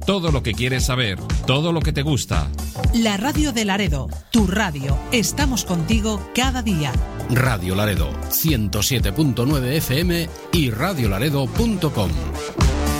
Todo lo que quieres saber, todo lo que te gusta. La radio de Laredo, tu radio. Estamos contigo cada día. Radio Laredo, 107.9 FM y radiolaredo.com.